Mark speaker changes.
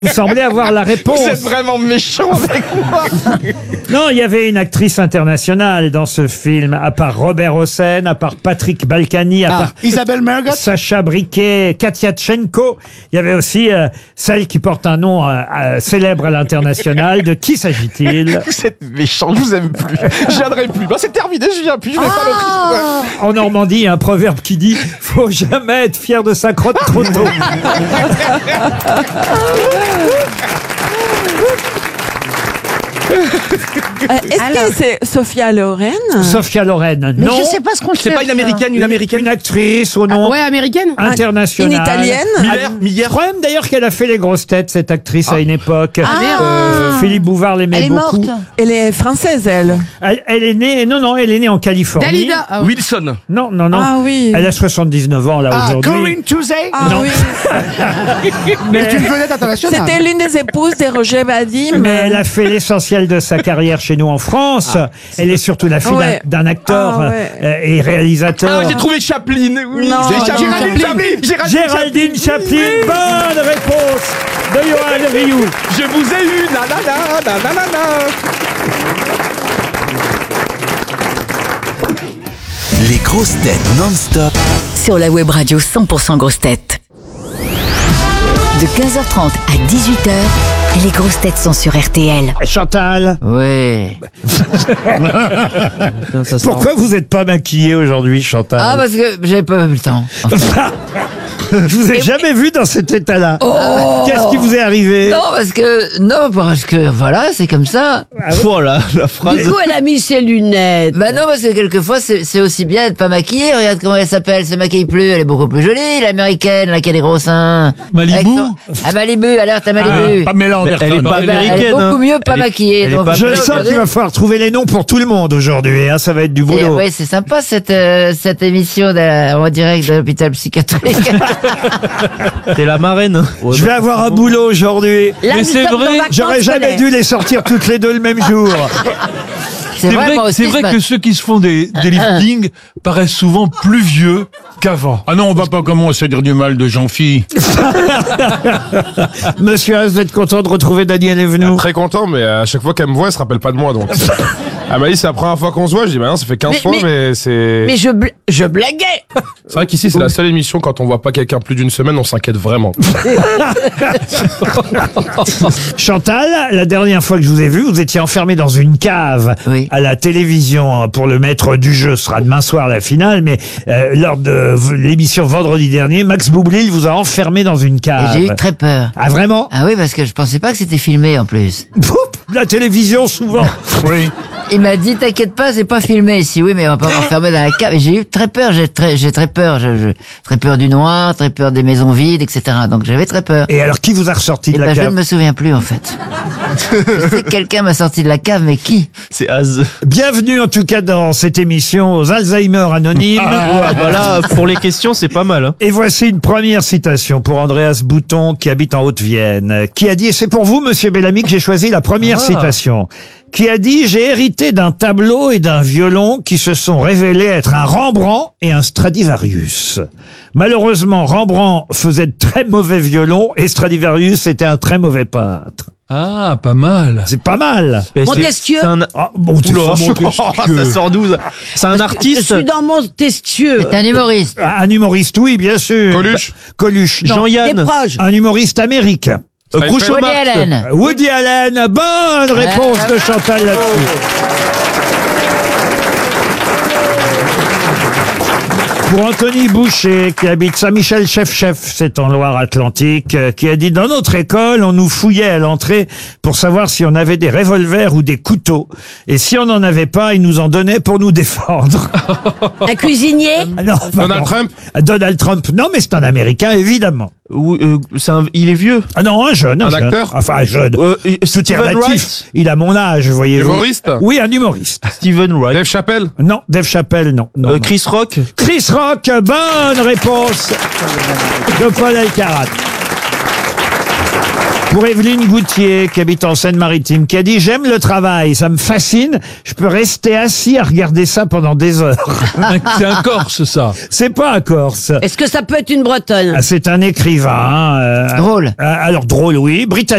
Speaker 1: Vous semblez avoir la réponse.
Speaker 2: Vous êtes vraiment méchant avec moi.
Speaker 1: Non, il y avait une actrice internationale dans ce film, à part Robert Hossein, à part Patrick Balkany, à part
Speaker 3: Isabelle Margot.
Speaker 1: Sacha Briquet, Katia Tchenko. Il y avait aussi celle qui porte un nom célèbre à l'international. De qui s'agit-il?
Speaker 2: Vous êtes méchant, je vous aime plus. Je viendrai plus. Ben, c'est terminé, je viens plus, je vais pas le risque.
Speaker 1: En Normandie, il y a un proverbe qui dit « Faut jamais être fier de sa crotte trop tôt ».
Speaker 4: Est-ce que c'est Sophia Loren?
Speaker 1: Sophia Loren,
Speaker 5: Mais
Speaker 1: non.
Speaker 5: je sais pas ce qu'on
Speaker 2: C'est
Speaker 5: cherche.
Speaker 2: pas une américaine,
Speaker 1: Une actrice au nom
Speaker 3: Ouais, américaine.
Speaker 1: international.
Speaker 4: Une italienne?
Speaker 1: Je crois même d'ailleurs qu'elle a fait les grosses têtes, cette actrice, à une époque.
Speaker 5: merde.
Speaker 1: Philippe Bouvard l'aimait
Speaker 5: Elle est
Speaker 1: beaucoup.
Speaker 5: morte.
Speaker 4: Elle est française, elle.
Speaker 1: Elle est née, non, elle est née en Californie.
Speaker 3: Dalida. Ah, oui.
Speaker 2: Wilson.
Speaker 1: Non.
Speaker 4: Ah oui.
Speaker 1: Elle a 79 ans, là, aujourd'hui.
Speaker 3: Corinne Touzé.
Speaker 4: Ah
Speaker 1: Non.
Speaker 4: oui.
Speaker 3: C'est une vedette internationale.
Speaker 4: C'était l'une des épouses de Roger Vadim.
Speaker 1: Mais elle a fait l'essentiel de sa carrière chez nous en France. Elle est surtout la fille
Speaker 4: Ouais.
Speaker 1: d'un acteur
Speaker 4: Ah ouais.
Speaker 1: et réalisateur.
Speaker 2: Ah, j'ai trouvé Chaplin. Oui,
Speaker 4: Non.
Speaker 2: j'ai
Speaker 1: Géraldine Chaplin. Bonne réponse de Johan Rioux.
Speaker 2: Je vous ai eu, nanana, nanana.
Speaker 6: Les grosses têtes non-stop.
Speaker 7: Sur la web radio 100% grosses têtes. De 15h30 à 18h, les grosses têtes sont sur RTL.
Speaker 1: Chantal,
Speaker 8: Ouais.
Speaker 1: pourquoi vous n'êtes pas maquillée aujourd'hui, Chantal?
Speaker 8: Ah, parce que j'avais pas eu le temps.
Speaker 1: Je vous ai jamais vu dans cet état-là. Qu'est-ce qui vous est arrivé?
Speaker 8: Non, parce que voilà, c'est comme ça.
Speaker 2: Voilà, la phrase.
Speaker 5: Du coup, elle a mis ses lunettes.
Speaker 8: Bah non, parce que quelquefois, c'est aussi bien d'être pas maquillée. Regarde comment elle s'appelle, elle se maquille plus, elle est beaucoup plus jolie, l'américaine, là, qui a des gros seins.
Speaker 9: Malibu?
Speaker 8: Ah, Malibu, alerte à Malibu.
Speaker 1: Pamela Anderson.
Speaker 9: Elle est pas
Speaker 8: Eh ben, elle est
Speaker 9: américaine.
Speaker 8: beaucoup
Speaker 9: hein.
Speaker 8: mieux pas maquillée.
Speaker 9: elle est
Speaker 8: donc
Speaker 9: pas-
Speaker 1: Je sens qu'il va falloir trouver les noms pour tout le monde aujourd'hui. Hein, ça va être du boulot.
Speaker 8: Oui, c'est sympa cette émission en direct de l'hôpital psychiatrique.
Speaker 9: C'est la marraine.
Speaker 1: Je vais avoir un boulot aujourd'hui.
Speaker 5: Là,
Speaker 9: Mais
Speaker 5: nous
Speaker 9: c'est
Speaker 5: sommes
Speaker 9: vrai,
Speaker 5: en vacances
Speaker 1: J'aurais jamais
Speaker 5: scolaires.
Speaker 1: dû les sortir toutes les deux le même jour.
Speaker 8: C'est vrai, moi aussi,
Speaker 9: c'est vrai
Speaker 8: ce
Speaker 9: que ceux qui se font des liftings paraissent souvent plus vieux qu'avant.
Speaker 10: Ah non, on va pas commencer à dire du mal de Jean-Phi.
Speaker 1: Monsieur Haas, vous êtes content de retrouver Daniel Evenou?
Speaker 2: Très content, mais à chaque fois qu'elle me voit, elle se rappelle pas de moi, donc. Elle m'a dit, c'est la première fois qu'on se voit. Je dis, bah non, ça fait 15 fois, mais c'est...
Speaker 5: Mais je blaguais.
Speaker 2: C'est vrai qu'ici, c'est la seule émission, quand on voit pas quelqu'un plus d'une semaine, on s'inquiète vraiment.
Speaker 1: Chantal, la dernière fois que je vous ai vu, vous étiez enfermé dans une cave
Speaker 8: Oui.
Speaker 1: à la télévision pour le maître du jeu. Ce sera demain soir la finale, mais lors de l'émission vendredi dernier, Max Boublil vous a enfermé dans une
Speaker 8: Et
Speaker 1: cave.
Speaker 8: j'ai eu très peur.
Speaker 1: Ah vraiment?
Speaker 8: Ah oui, parce que je pensais pas que c'était filmé en plus.
Speaker 1: Poup, la télévision souvent.
Speaker 10: Oui.
Speaker 8: Il m'a dit, t'inquiète pas, c'est pas filmé ici. Oui, mais on va pas m'enfermer dans la cave. Et j'ai eu très peur, j'ai très peur. Très peur du noir, très peur des maisons vides, etc. Donc j'avais très peur.
Speaker 1: Et alors qui vous a ressorti
Speaker 8: Et
Speaker 1: de la
Speaker 8: ben, je ne
Speaker 1: cave?
Speaker 8: me souviens plus, en fait. Je sais que quelqu'un m'a sorti de la cave, mais qui?
Speaker 9: C'est Az.
Speaker 1: Bienvenue en tout cas dans cette émission aux Alzheimer anonymes.
Speaker 9: Ah, bah là, pour les questions, c'est pas mal. Hein.
Speaker 1: Et voici une première citation pour Andreas Bouton, qui habite en Haute-Vienne, qui a dit, et c'est pour vous, monsieur Bellamy, que j'ai choisi la première citation, qui a dit « J'ai hérité d'un tableau et d'un violon qui se sont révélés être un Rembrandt et un Stradivarius. Malheureusement, Rembrandt faisait de très mauvais violons et Stradivarius était un très mauvais peintre. »
Speaker 9: Ah, pas mal.
Speaker 1: C'est pas mal.
Speaker 9: Mais
Speaker 5: Montesquieu.
Speaker 9: c'est un...
Speaker 1: Ah, bon,
Speaker 9: Oula,
Speaker 1: franchement,
Speaker 9: ça sort 12. C'est un
Speaker 5: Je
Speaker 9: artiste.
Speaker 5: suis dans Montesquieu.
Speaker 8: C'est un humoriste.
Speaker 1: un humoriste, oui, bien sûr.
Speaker 2: Coluche.
Speaker 1: Coluche. Non.
Speaker 5: Des
Speaker 9: Jean-Yann.
Speaker 5: proches.
Speaker 1: Un humoriste américain.
Speaker 9: Groucho
Speaker 8: Woody
Speaker 9: Marx.
Speaker 8: Allen.
Speaker 1: Woody Allen, bonne réponse de Chantal là-dessus. Pour Anthony Boucher, qui habite Saint-Michel-Chef-Chef, c'est en Loire-Atlantique, qui a dit « Dans notre école, on nous fouillait à l'entrée pour savoir si on avait des revolvers ou des couteaux. Et si on n'en avait pas, ils nous en donnaient pour nous défendre.
Speaker 5: Un cuisinier. »
Speaker 1: Ah non,
Speaker 2: Donald Trump.
Speaker 1: Donald Trump. Non, mais c'est un Américain, évidemment.
Speaker 9: Il est vieux.
Speaker 1: Ah non, un jeune.
Speaker 2: Un
Speaker 1: jeune.
Speaker 2: acteur.
Speaker 1: Enfin, un jeune. Tout est
Speaker 9: Steven
Speaker 1: relatif.
Speaker 9: Wright.
Speaker 1: Il a mon âge, voyez-vous.
Speaker 2: Humoriste.
Speaker 1: Oui, un humoriste.
Speaker 9: Steven Wright.
Speaker 2: Dave Chappelle.
Speaker 1: Non, Dave Chappelle, non. non, non.
Speaker 9: Chris Rock.
Speaker 1: Chris Rock, bonne réponse de Paul Alcarat. Pour Evelyne Goutier, qui habite en Seine-Maritime, qui a dit « J'aime le travail, ça me fascine, je peux rester assis à regarder ça pendant des heures. »
Speaker 9: C'est un Corse, ça.
Speaker 1: C'est pas un Corse.
Speaker 5: Est-ce que ça peut être une Bretonne?
Speaker 1: C'est un écrivain.
Speaker 8: Drôle.
Speaker 1: Alors drôle, oui. Britannique.